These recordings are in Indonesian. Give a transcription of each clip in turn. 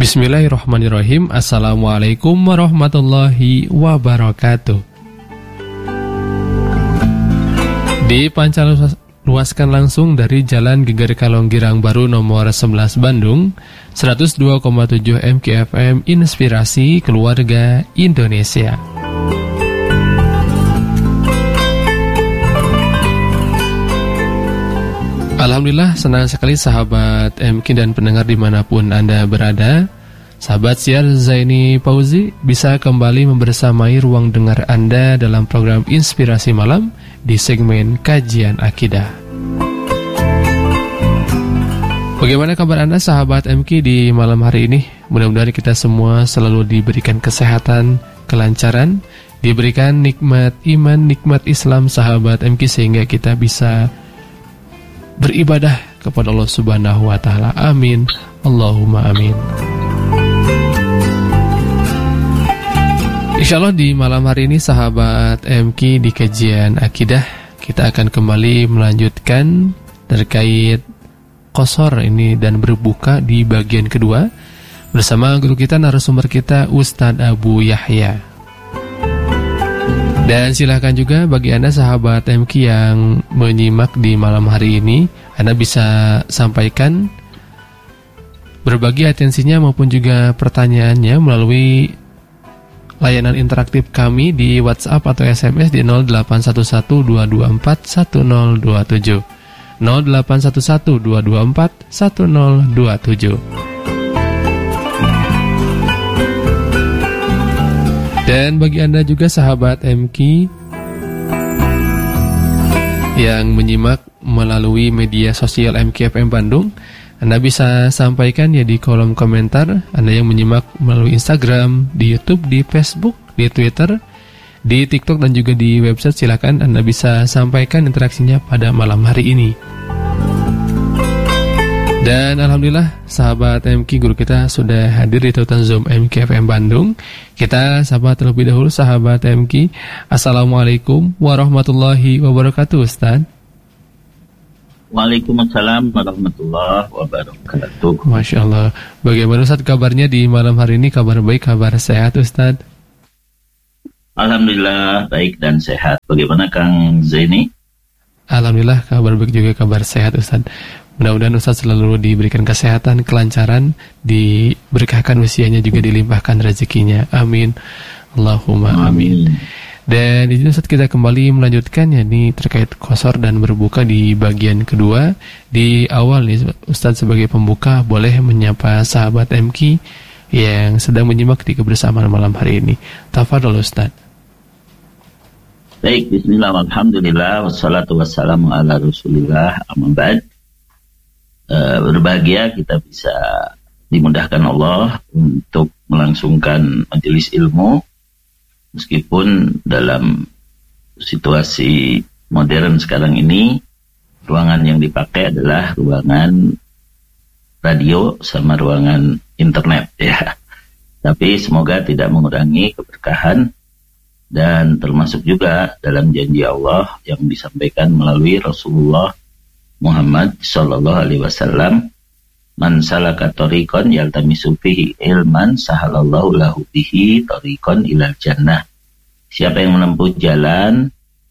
Bismillahirrahmanirrahim. Assalamualaikum warahmatullahi wabarakatuh. Dipancarluaskan langsung dari Jalan Geger Kalong Girang Baru nomor 11 Bandung, 102,7 MKFM Inspirasi Keluarga Indonesia. Alhamdulillah, senang sekali sahabat MK dan pendengar dimanapun Anda berada. Sahabat siar Zaini Pauzi bisa kembali membersamai ruang dengar Anda dalam program Inspirasi Malam di segmen Kajian Akidah. Bagaimana kabar Anda sahabat MK di malam hari ini? Mudah-mudahan kita semua selalu diberikan kesehatan, kelancaran, diberikan nikmat iman, nikmat Islam sahabat MK sehingga kita bisa beribadah kepada Allah Subhanahu wa taala. Amin. Allahumma amin. Insyaallah di malam hari ini sahabat MK di kajian akidah kita akan kembali melanjutkan terkait qasar ini dan berbuka di bagian kedua bersama guru kita, narasumber kita Ustadz Abu Yahya. Dan silakan juga bagi Anda sahabat MK yang menyimak di malam hari ini, Anda bisa sampaikan berbagi atensinya maupun juga pertanyaannya melalui layanan interaktif kami di WhatsApp atau SMS di 0811-224-1027 0811-224-1027. Dan bagi Anda juga sahabat MK yang menyimak melalui media sosial MKFM Bandung, Anda bisa sampaikan ya di kolom komentar. Anda yang menyimak melalui Instagram, di YouTube, di Facebook, di Twitter, di TikTok dan juga di website, silakan Anda bisa sampaikan interaksinya pada malam hari ini. Dan alhamdulillah sahabat MK, guru kita sudah hadir di tautan Zoom MKFM Bandung. Kita sapa terlebih dahulu sahabat MK. Assalamualaikum warahmatullahi wabarakatuh Ustaz. Waalaikumsalam warahmatullahi wabarakatuh. Masya Allah. Bagaimana Ustaz kabarnya di malam hari ini? Kabar baik, kabar sehat Ustaz? Alhamdulillah baik dan sehat. Bagaimana Kang Zaini? Alhamdulillah kabar baik juga, kabar sehat Ustaz. Mudah-mudahan Ustaz selalu diberikan kesehatan, kelancaran, diberkahkan usianya, juga dilimpahkan rezekinya. Amin. Allahumma amin. Dan di sini Ustaz kita kembali melanjutkan yakni terkait qasar dan berbuka di bagian kedua. Di awal nih Ustaz sebagai pembuka boleh menyapa sahabat MK yang sedang menyimak di kebersamaan malam hari ini. Tafadhol Ustaz. Baik, bismillah, alhamdulillah, wassalatu wassalamu ala rasulillah, amma ba'd. Berbahagia kita bisa dimudahkan Allah untuk melangsungkan majelis ilmu meskipun dalam situasi modern sekarang ini ruangan yang dipakai adalah ruangan radio sama ruangan internet ya. Tapi semoga tidak mengurangi keberkahan dan termasuk juga dalam janji Allah yang disampaikan melalui Rasulullah Muhammad sallallahu alaihi wasallam, man salaka tariqan yaltamisu fihi ilman sahalallahu lahu bihi tariqan ilal jannah. Siapa yang menempuh jalan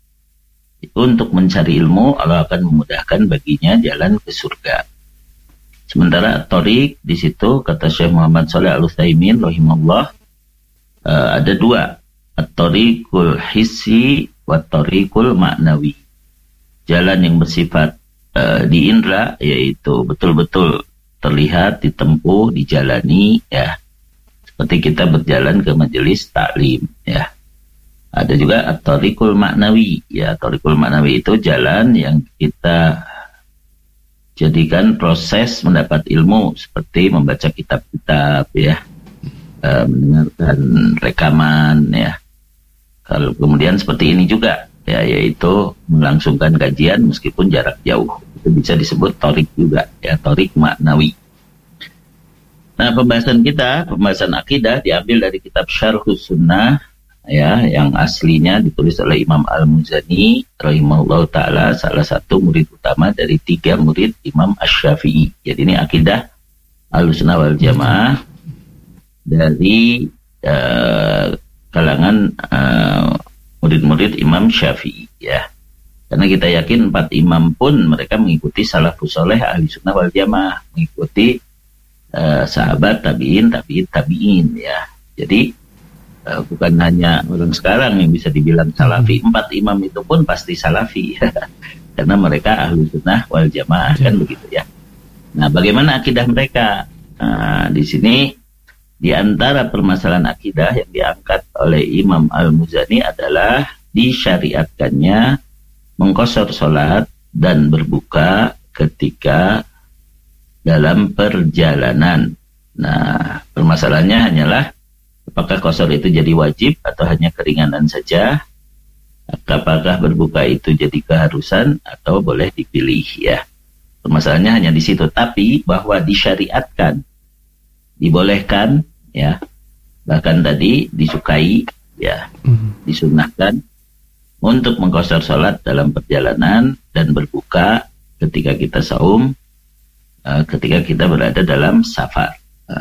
untuk mencari ilmu, Allah akan memudahkan baginya jalan ke surga. Sementara tariq di situ kata Syekh Muhammad Shalih Al-Utsaimin rahimahullah, ada dua, at-tariqul hissi wa at-tariqul ma'nawi. Jalan yang bersifat di indra, yaitu betul-betul terlihat, ditempuh, dijalani ya, seperti kita berjalan ke majelis taklim ya. Ada juga at-tariqul ma'nawi ya. Tariqul ma'nawi itu jalan yang kita jadikan proses mendapat ilmu, seperti membaca kitab-kitab ya, mendengarkan rekaman ya. Kalau kemudian seperti ini juga ya, yaitu melangsungkan kajian meskipun jarak jauh, itu bisa disebut tariq juga ya, tariq ma'nawi. Nah, pembahasan akidah diambil dari kitab Syarhus Sunnah ya, yang aslinya ditulis oleh Imam Al-Muzani rahimahullah ta'ala, salah satu murid utama dari 3 murid Imam Asy-Syafi'i. Jadi ini akidah Ahlussunnah wal Jamaah dari kalangan murid-murid Imam Syafi'i ya. Karena kita yakin 4 imam pun mereka mengikuti salafus saleh ahli sunnah wal jamaah, mengikuti sahabat tabi'in ya. Jadi bukan hanya orang sekarang yang bisa dibilang salafi, 4 imam itu pun pasti salafi karena mereka ahli sunnah wal jamaah kan begitu ya. Nah, bagaimana akidah mereka? Di sini di antara permasalahan akidah yang diangkat oleh Imam Al-Muzani adalah disyariatkannya mengqashar salat dan berbuka ketika dalam perjalanan. Nah, permasalahannya hanyalah apakah qashar itu jadi wajib atau hanya keringanan saja? Apakah berbuka itu jadi keharusan atau boleh dipilih ya? Permasalahannya hanya di situ. Tapi bahwa disyariatkan, dibolehkan ya, bahkan tadi disukai ya, disunnahkan untuk mengqashar salat dalam perjalanan dan berbuka ketika kita saum, ketika kita berada dalam safar.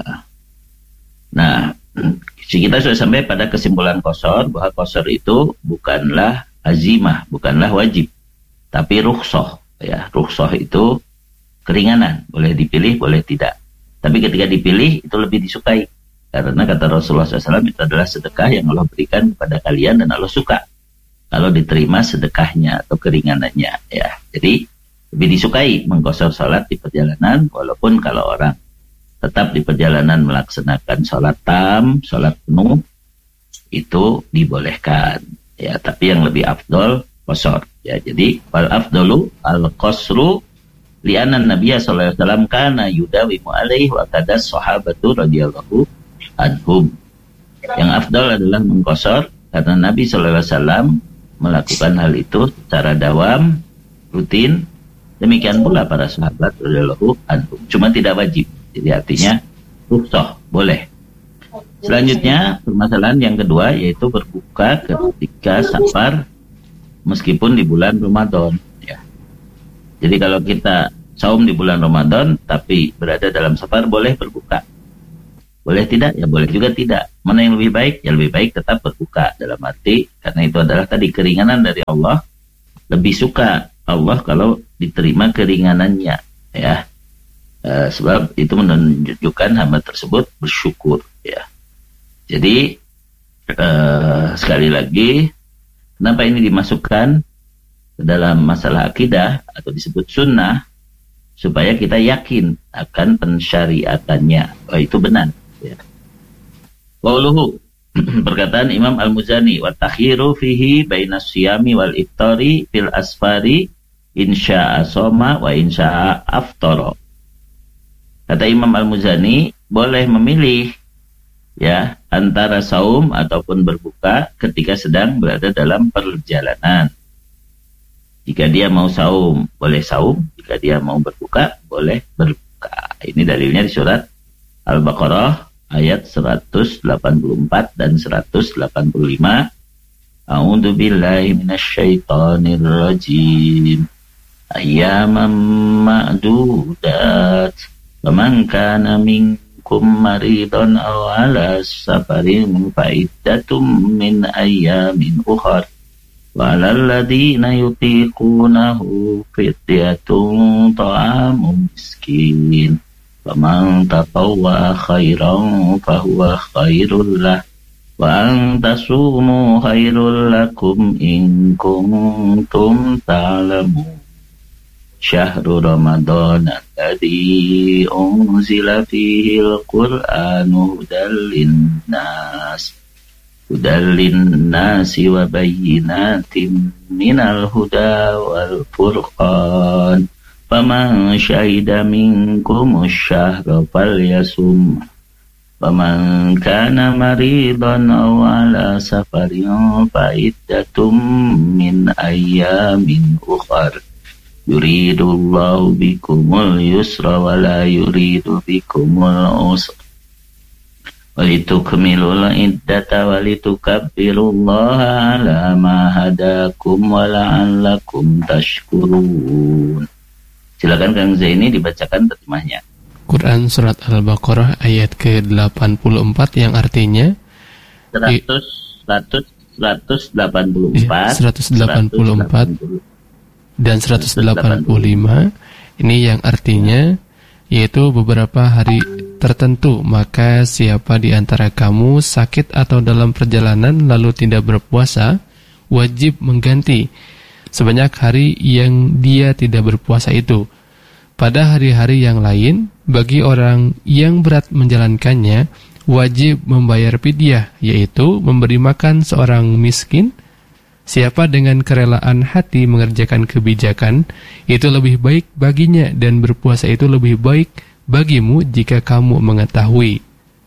Nah, kita sudah sampai pada kesimpulan qashar bahwa qashar itu bukanlah azimah, bukanlah wajib, tapi rukhsah ya. Rukhsah itu keringanan, boleh dipilih, boleh tidak. Tapi ketika dipilih itu lebih disukai, karena kata Rasulullah SAW itu adalah sedekah yang Allah berikan kepada kalian dan Allah suka kalau diterima sedekahnya atau keringanannya ya. Jadi lebih disukai mengqashar salat di perjalanan, walaupun kalau orang tetap di perjalanan melaksanakan salat tam, salat penuh, itu dibolehkan ya. Tapi yang lebih afdol qashar ya. Jadi wal afdalu al qasru li'anna Nabiya sallallahu alaihi wasallam kana yudawimu alaihi wa kadas sahabatu radhiyallahu anhum. Yang afdal adalah mengqashar karena Nabi sallallahu alaihi wasallam melakukan hal itu secara dawam, rutin. Demikian pula para sahabat radhiyallahu anhum. Cuma tidak wajib. Jadi artinya rukhsah, boleh. Selanjutnya permasalahan yang kedua yaitu berbuka ketika safar meskipun di bulan Ramadan ya. Jadi kalau kita saum di bulan Ramadan tapi berada dalam safar, boleh berbuka. Boleh tidak? Ya boleh juga tidak. Mana yang lebih baik? Ya lebih baik tetap berbuka. Dalam arti karena itu adalah tadi keringanan dari Allah. Lebih suka Allah kalau diterima keringanannya ya. Sebab itu menunjukkan hamba tersebut bersyukur ya. Jadi sekali lagi, kenapa ini dimasukkan ke dalam masalah akidah atau disebut sunnah? Supaya kita yakin akan pensyariatannya. Itu benar ya. Qauluhu, perkataan Imam Al-Muzani, wa takhiru fihi bainas siyami wal iftari fil asfari insya'a soma wa insya'a aftara. Kata Imam Al-Muzani, boleh memilih ya antara saum ataupun berbuka ketika sedang berada dalam perjalanan. Jika dia mau saum, boleh saum. Jika dia mau berbuka, boleh berbuka. Ini dalilnya di surat Al-Baqarah ayat 184 dan 185. A'udzu billahi minasyaitonir rajim. Ayyaman ma'dudat. Faman kana minkum maridan aw ala safarin fa iddatum min ayyamin ukhra. Wa 'alal ladzina yutiqunahu fidyatun ta'amun miskin. Faman tatawwa khairan fahuwa khairul lah. Wa an tasumu khairul lakum in kuntum ta'lamun. Syahrul Ramadan alladzi unzila fihi al-Qur'anu hudallin nasi wa bayyinatin minal huda wal furqan. Faman syahida minkum asy-syahra falyasum. Faman kana maridan aw ala safarin fa iddatum min ayyamin ukhra. Yuridullahu bikumul yusra wa la yuridu bikumul usra. Walitukmilul iddata walitukabbirullaha ala ma hadakum wa la'allakum tashkurun. Silakan Kang Zaini dibacakan terjemahnya. Quran surat Al-Baqarah ayat ke-84 yang artinya 184 dan 185. Ini yang artinya yaitu beberapa hari tertentu, maka siapa di antara kamu sakit atau dalam perjalanan lalu tidak berpuasa, wajib mengganti sebanyak hari yang dia tidak berpuasa itu pada hari-hari yang lain. Bagi orang yang berat menjalankannya, wajib membayar fidyah, yaitu memberi makan seorang miskin. Siapa dengan kerelaan hati mengerjakan kebijakan, itu lebih baik baginya, dan berpuasa itu lebih baik bagimu jika kamu mengetahui.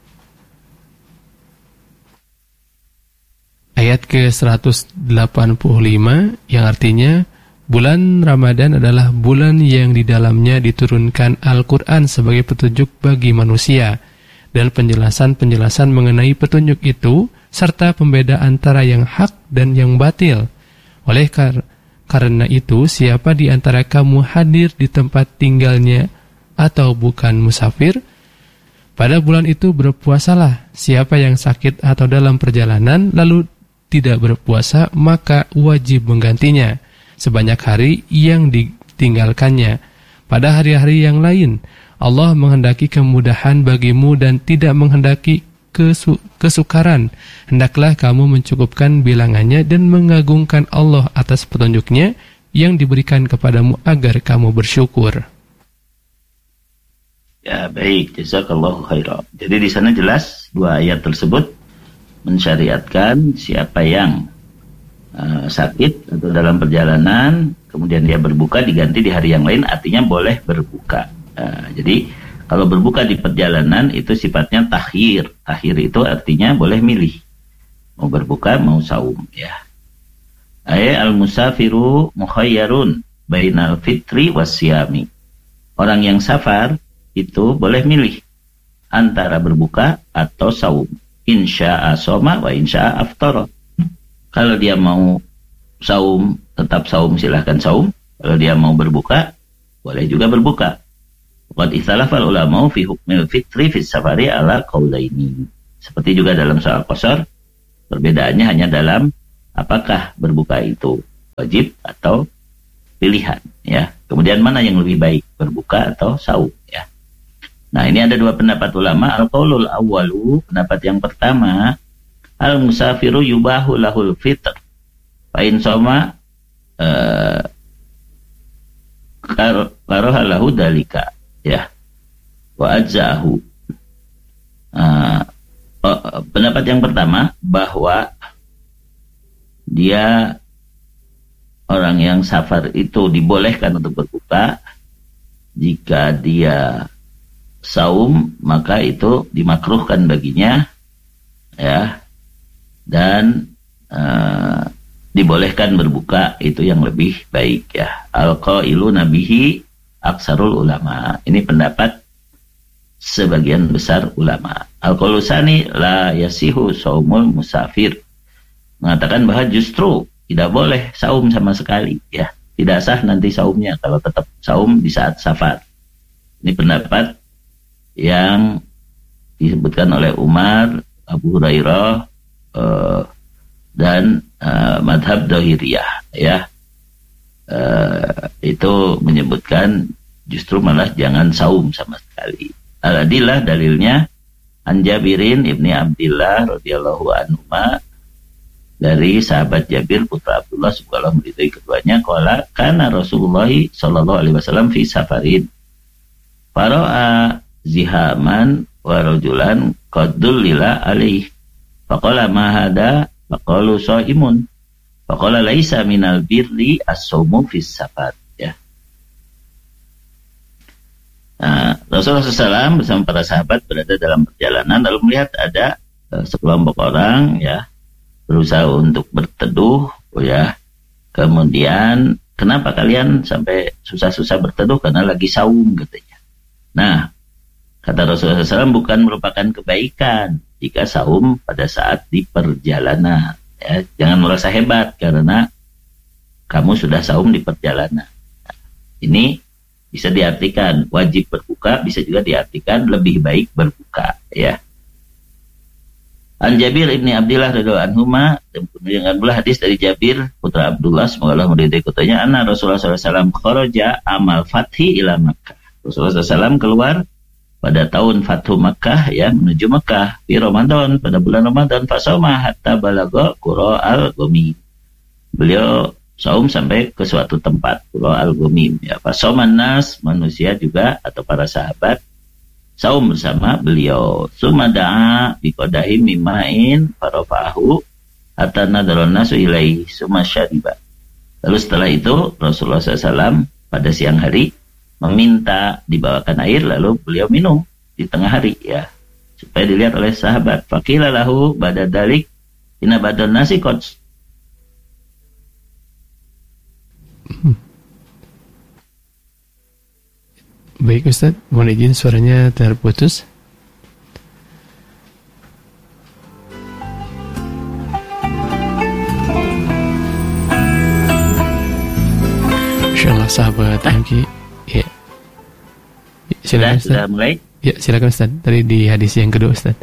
Ayat ke-185 yang artinya, bulan Ramadan adalah bulan yang di dalamnya diturunkan Al-Quran sebagai petunjuk bagi manusia, dan penjelasan-penjelasan mengenai petunjuk itu serta pembeda antara yang hak dan yang batil. Oleh karena itu, siapa di antara kamu hadir di tempat tinggalnya atau bukan musafir, pada bulan itu berpuasalah. Siapa yang sakit atau dalam perjalanan lalu tidak berpuasa, maka wajib menggantinya sebanyak hari yang ditinggalkannya. Pada hari-hari yang lain, Allah menghendaki kemudahan bagimu dan tidak menghendaki kesukaran. Hendaklah kamu mencukupkan bilangannya dan mengagungkan Allah atas petunjuknya yang diberikan kepadamu agar kamu bersyukur. Ya, baik, jazakallahu khairan. Jadi di sana jelas dua ayat tersebut mensyariatkan siapa yang sakit atau dalam perjalanan kemudian dia berbuka diganti di hari yang lain, artinya boleh berbuka. Jadi kalau berbuka di perjalanan itu sifatnya takhir. Takhir itu artinya boleh milih mau berbuka mau saum, ya. Al-musafiru mukhayyarun bainal fitri wasyami. Orang yang safar itu boleh milih antara berbuka atau saum. Insya'a soma wa insya'a aftara. Kalau dia mau saum, tetap saum, silahkan saum. Kalau dia mau berbuka, boleh juga berbuka. Qad ikhtalafa ulama fi hukmil fitri fi safari ala qaulaini. Seperti juga dalam soal qasar, perbedaannya hanya dalam apakah berbuka itu wajib atau pilihan, ya. Kemudian mana yang lebih baik, berbuka atau saum, ya. Nah, ini ada dua pendapat ulama. Al-qaulul awwalu, pendapat yang pertama, al-musafiru yubahu lahul fitr fa in soma karoha lahu dalika, ya, wa ajzahu. Pendapat yang pertama bahwa dia orang yang safar itu dibolehkan untuk berbuka. Jika dia saum maka itu dimakruhkan baginya, ya, dan dibolehkan berbuka itu yang lebih baik, ya. Al-qailu nabihi aksarul ulama. Ini pendapat sebagian besar ulama. Al-qalusani la yasihu saumul musafir, mengatakan bahwa justru tidak boleh saum sama sekali, ya. Tidak sah nanti saumnya kalau tetap saum di saat safar. Ini pendapat yang disebutkan oleh Umar, Abu Hurairah, dan madhab Dhahiriyah, ya. Itu menyebutkan justru malah jangan saum sama sekali. Al-adillah dalilnya an Jabirin ibni Abdillah radhiyallahu anhuma, dari sahabat Jabir putra Abdullah semoga Allah meridhai keduanya, qala kana Rasulullah sallallahu alaihi wasallam fi safarin fara'a zihaman wa rajulan qad dullila alaihi faqala ma hada faqalu shaimun faqala laisa minal birri as-saumu fis safar, ya. Nah, Rasulullah SAW bersama para sahabat berada dalam perjalanan lalu melihat ada sekelompok orang, ya, berusaha untuk berteduh, ya. Kemudian, kenapa kalian sampai susah-susah berteduh? Karena lagi saum, katanya. Nah, kata Rasulullah SAW, bukan merupakan kebaikan jika saum pada saat di perjalanan, ya. Jangan merasa hebat karena kamu sudah saum di perjalanan. Nah, ini bisa diartikan wajib berbuka, bisa juga diartikan lebih baik berbuka, ya. An Jabir ibni Abdillah radhiyallahu anhuma, dengan pula hadis dari Jabir putra Abdullah, semoga Allah meridai kepadanya, anna Rasulullah SAW kharaja amal fathi ila Makkah. Rasulullah SAW keluar pada tahun Fathu Makkah, ya, menuju Makkah di Ramadan, pada bulan Ramadan, fasoma hatta balagha qura al-Ghamim. Beliau saum sampai ke suatu tempat, Qura al-Ghamim, ya. Fasoman nas, manusia juga atau para sahabat saum bersama beliau. Sumada'a biqadahi mimain farofahu hatta nadarun nasu ilaihi summa syariba. Lalu setelah itu Rasulullah SAW pada siang hari meminta dibawakan air, lalu beliau minum di tengah hari, ya, supaya dilihat oleh sahabat. Faqila lahu ba'da dalik inna badan nasi qad. Baik Ustaz, mohon izin suaranya terputus. Insyaallah sahabat MK. Ya. Silakan Ustaz. Sudah mulai? Ya, silakan Ustaz. Tadi di hadis yang kedua Ustaz.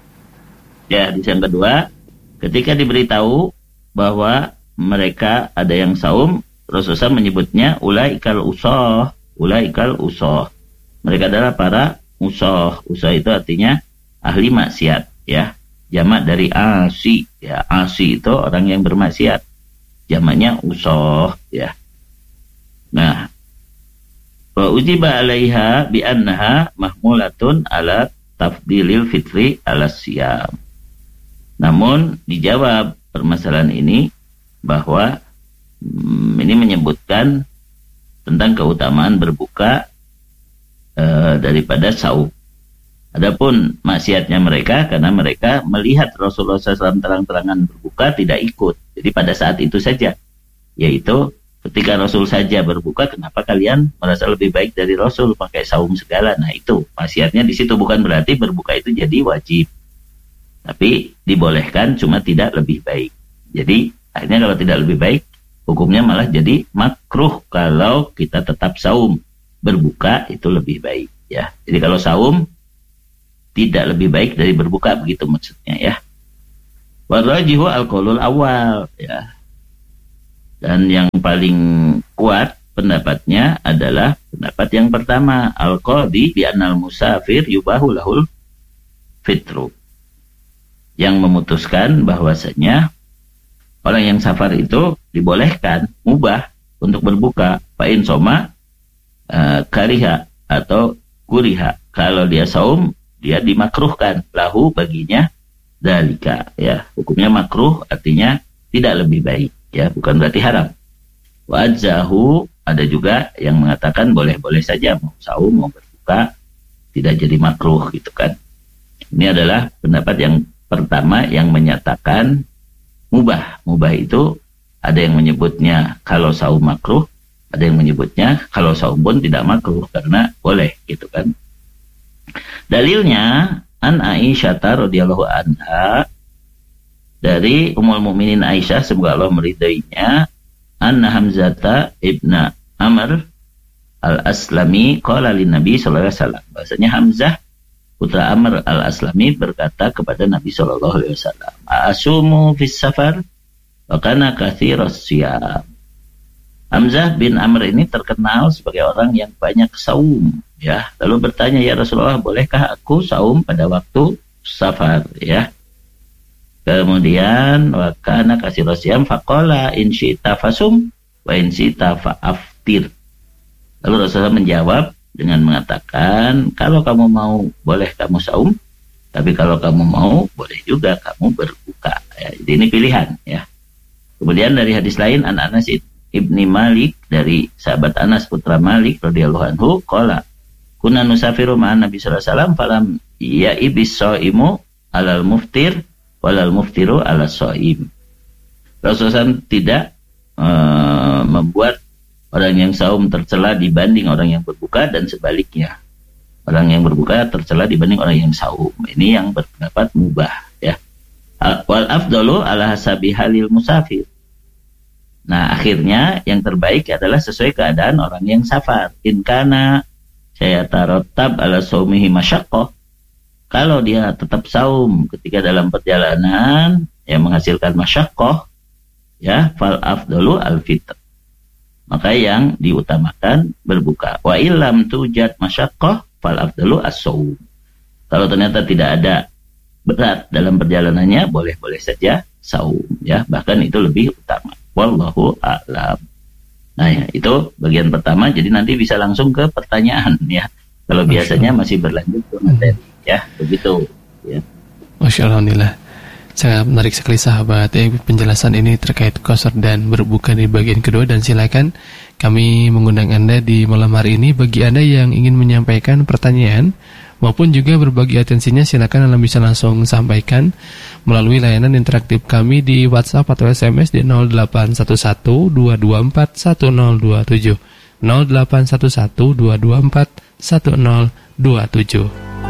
Ya, hadis yang kedua, ketika diberitahu bahwa mereka ada yang saum, Rasulullah menyebutnya ulaikal usah. Ulaikal usoh. Mereka adalah para usoh. Usoh itu artinya ahli maksiat, ya. Jamak dari asi, ya. Asi itu orang yang bermaksiat. Jamaknya usoh, ya. Nah, wa ujiba alaiha bi annaha mahmulatun ala tafdilil fitri ala siyam. Namun dijawab permasalahan ini bahwa ini menyebutkan tentang keutamaan berbuka daripada saum. Adapun maksiatnya mereka, karena mereka melihat Rasulullah SAW terang-terangan berbuka, tidak ikut. Jadi pada saat itu saja, yaitu ketika Rasul saja berbuka, kenapa kalian merasa lebih baik dari Rasul pakai saum segala? Nah itu maksiatnya di situ, bukan berarti berbuka itu jadi wajib, tapi dibolehkan, cuma tidak lebih baik. Jadi akhirnya kalau tidak lebih baik, hukumnya malah jadi makruh kalau kita tetap saum. Berbuka itu lebih baik, ya. Jadi kalau saum tidak lebih baik dari berbuka, begitu maksudnya, ya. Warajihu al-qaulul awal, ya. Dan yang paling kuat pendapatnya adalah pendapat yang pertama, al-qadi bi anal musafir yubahu lahul fitru, yang memutuskan bahwasanya orang yang safar itu dibolehkan, mubah untuk berbuka. Fa'in soma kariha atau kuriha. Kalau dia saum, dia dimakruhkan. Lahu baginya dalika, ya. Hukumnya makruh, artinya tidak lebih baik, ya. Bukan berarti haram. Wa adzahu, ada juga yang mengatakan boleh-boleh saja, mau saum, mau berbuka, tidak jadi makruh, gitu kan. Ini adalah pendapat yang pertama yang menyatakan mubah. Mubah itu ada yang menyebutnya kalau saum makruh, ada yang menyebutnya kalau saum pun tidak makruh karena boleh, gitu kan. Dalilnya an Aisyah radhiyallahu anha, dari Ummul Mukminin Aisyah semoga Allah meridainya, anna Hamzata ibna Amr al-Aslami qala lin Nabi sallallahu alaihi wasallam. Bahasanya Hamzah putra Amr al-Aslami berkata kepada Nabi sallallahu alaihi wasallam, "Asumu fis safar?" Wa kana katsiras siyam. Hamzah bin Amr ini terkenal sebagai orang yang banyak saum, ya. Lalu bertanya, "Ya Rasulullah, bolehkah aku saum pada waktu safar?" Ya. Kemudian wa kana katsiras siyam faqala in syi'ta fasum wa in syi'ta fa'aftir. Lalu Rasulullah menjawab dengan mengatakan, kalau kamu mau boleh kamu saum, tapi kalau kamu mau boleh juga kamu berbuka, ya. Jadi ini pilihan, ya. Kemudian dari hadis lain, an Anas ibni Malik, dari sahabat Anas putra Malik radhiyallahu anhu, qala kunna nusafiru ma'an Nabi sallallahu alaihi wasallam falam ya'ibis shaimu alal muftir walal muftiru ala shaim. Rasulullah tidak membuat orang yang saum tercela dibanding orang yang berbuka, dan sebaliknya, orang yang berbuka tercela dibanding orang yang saum. Ini yang berpendapat mubah, ya. Wal afdalu ala hasabi halil musafir. Nah, akhirnya yang terbaik adalah sesuai keadaan orang yang safar. In kana sayatarattab ala saumihi masyaqqah. Kalau dia tetap saum ketika dalam perjalanan yang menghasilkan masyaqqah, ya, fal afdalu al-fitr. Maka yang diutamakan berbuka. Wa illam tujad masyaqqah fal afdalu as-saum. Kalau ternyata tidak ada berat dalam perjalanannya, boleh-boleh saja saum, ya, bahkan itu lebih utama. Wallahu a'lam. Nah, ya, itu bagian pertama. Jadi nanti bisa langsung ke pertanyaan, ya. Kalau biasanya masih berlanjut ke materi, ya, begitu, ya. Masya Allah, sangat menarik sekali sahabat. Penjelasan ini terkait qasar dan berbuka di bagian kedua. Dan silakan kami mengundang Anda di malam hari ini. Bagi Anda yang ingin menyampaikan pertanyaan maupun juga berbagi atensinya, silakan Anda bisa langsung sampaikan melalui layanan interaktif kami di WhatsApp atau SMS di 0811-224-1027 0811-224-1027.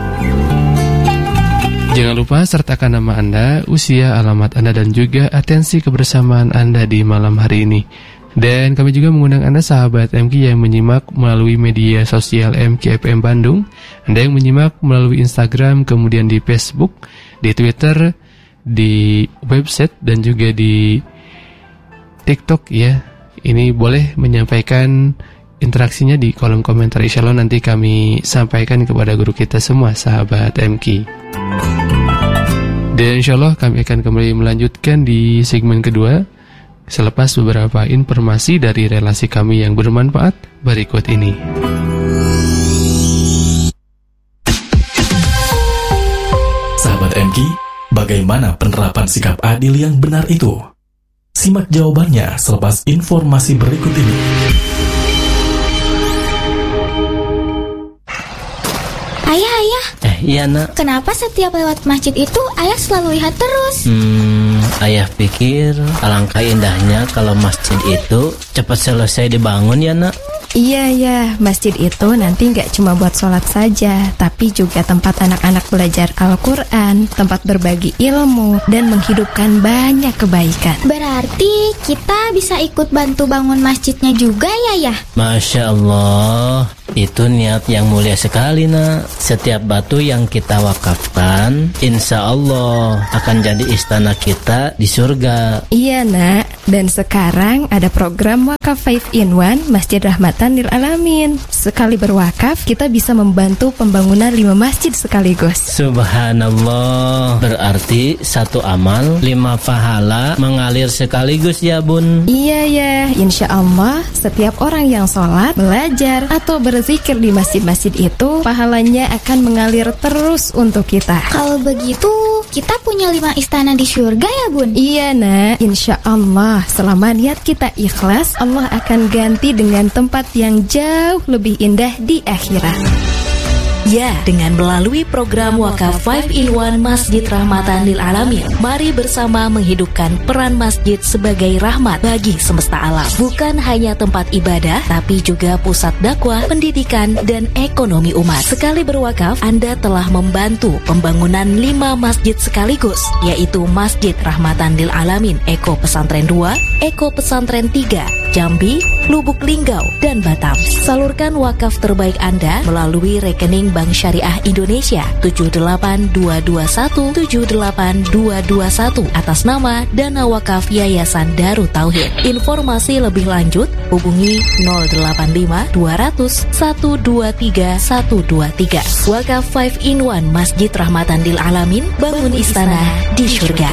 Jangan lupa sertakan nama Anda, usia, alamat Anda, dan juga atensi kebersamaan Anda di malam hari ini. Dan kami juga mengundang Anda sahabat MK yang menyimak melalui media sosial MK FM Bandung, Anda yang menyimak melalui Instagram, kemudian di Facebook, di Twitter, di website, dan juga di TikTok, ya. Ini boleh menyampaikan interaksinya di kolom komentar. Insya Allah nanti kami sampaikan kepada guru kita semua sahabat MK. Dan insya Allah kami akan kembali melanjutkan di segmen kedua selepas beberapa informasi dari relasi kami yang bermanfaat berikut ini. Sahabat MK, bagaimana penerapan sikap adil yang benar itu? Simak jawabannya selepas informasi berikut ini. Ayah. Iya nak. Kenapa setiap lewat masjid itu ayah selalu lihat terus? Ayah pikir alangkah indahnya kalau masjid itu cepat selesai dibangun ya nak. Iya, masjid itu nanti nggak cuma buat sholat saja, tapi juga tempat anak-anak belajar Al-Quran, tempat berbagi ilmu, dan menghidupkan banyak kebaikan. Berarti kita bisa ikut bantu bangun masjidnya juga ya? Masya Allah, itu niat yang mulia sekali nak. Setiap batu yang kita wakafkan, insya Allah akan jadi istana kita di surga. Iya nak, dan sekarang ada program Wakaf 5-in-1 Masjid Rahmatan Lil Alamin. Sekali berwakaf, kita bisa membantu pembangunan 5 masjid sekaligus. Subhanallah, berarti satu amal 5 pahala mengalir sekaligus ya bun. Iya ya, insya Allah setiap orang yang sholat, belajar, atau berzikir di masjid-masjid itu, pahalanya akan mengalir terus untuk kita. Kalau begitu, kita punya 5 istana di surga ya bun? Iya nak, insya Allah selama niat kita ikhlas, Allah akan ganti dengan tempat yang jauh lebih indah di akhirat. Ya, dengan melalui program Wakaf 5-in-1 Masjid Rahmatan Lil Alamin, mari bersama menghidupkan peran masjid sebagai rahmat bagi semesta alam. Bukan hanya tempat ibadah, tapi juga pusat dakwah, pendidikan, dan ekonomi umat. Sekali berwakaf, Anda telah membantu pembangunan 5 masjid sekaligus, yaitu Masjid Rahmatan Lil Alamin Eko Pesantren 2, Eko Pesantren 3, Jambi, Lubuk Linggau, dan Batam. Salurkan wakaf terbaik Anda melalui rekening Bank Syariah Indonesia 78221782221 atas nama Dana Wakaf Yayasan Darut Tauhid. Informasi lebih lanjut hubungi 085 200 123 123. Wakaf 5-in-1 Masjid Rahmatan Lil Alamin, bangun istana di surga.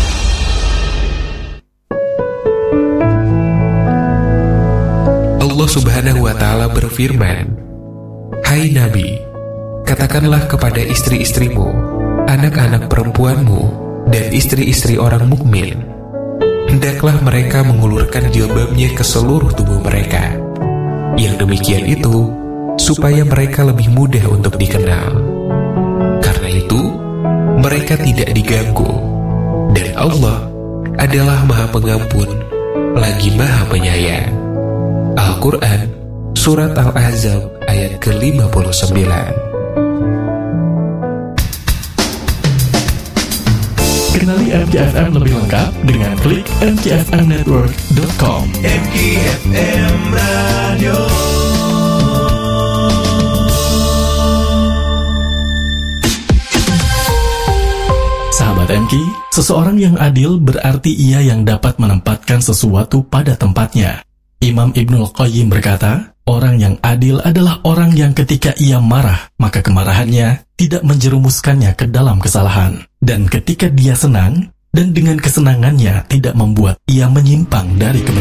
Allah Subhanahu wa Ta'ala berfirman, "Hai Nabi, katakanlah kepada istri-istrimu, anak-anak perempuanmu, dan istri-istri orang mukmin, hendaklah mereka mengulurkan jilbabnya ke seluruh tubuh mereka. Yang demikian itu, supaya mereka lebih mudah untuk dikenal. Karena itu, mereka tidak diganggu, dan Allah adalah Maha Pengampun, lagi Maha Penyayang." Al-Quran, Surat Al-Ahzab, ayat ke-59. Kenali Ikuti MKFM lebih lengkap dengan klik mkfmnetwork.com. MKFM Radio. Sahabat MK, seseorang yang adil berarti ia yang dapat menempatkan sesuatu pada tempatnya. Imam Ibnul Qayyim berkata, orang yang adil adalah orang yang ketika ia marah, maka kemarahannya tidak menjerumuskannya ke dalam kesalahan. Dan ketika dia senang, dan dengan kesenangannya tidak membuat ia menyimpang dari kebenaran.